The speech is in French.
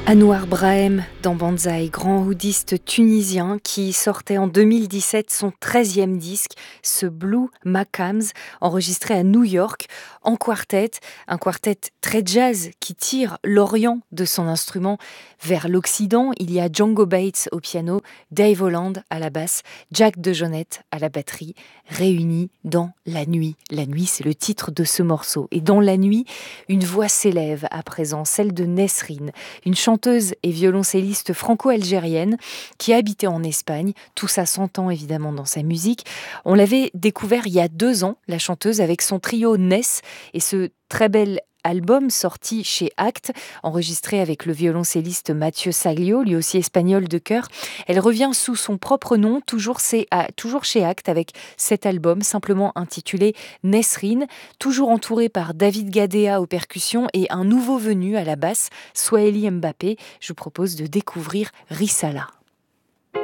Anouar Brahem dans Banzai, grand oudiste tunisien qui sortait en 2017 son 13e disque, ce Blue Makams, enregistré à New York en quartet, un quartet très jazz qui tire l'Orient de son instrument vers l'Occident. Il y a Django Bates au piano, Dave Holland à la basse, Jack DeJohnette à la batterie, réunis dans La Nuit. La Nuit, c'est le titre de ce morceau. Et dans La Nuit, une voix s'élève à présent, celle de Nesrine, une chanteuse et violoncelliste franco-algérienne qui a habité en Espagne. Tout ça s'entend évidemment dans sa musique. On l'avait découvert il y a 2 ans, la chanteuse, avec son trio Ness et ce très bel album sorti chez Actes, enregistré avec le violoncelliste Mathieu Saglio, lui aussi espagnol de cœur. Elle revient sous son propre nom, toujours chez Actes, avec cet album simplement intitulé Nesrine, toujours entourée par David Gadea aux percussions et un nouveau venu à la basse, Swahili Mbappé. Je vous propose de découvrir Rissala.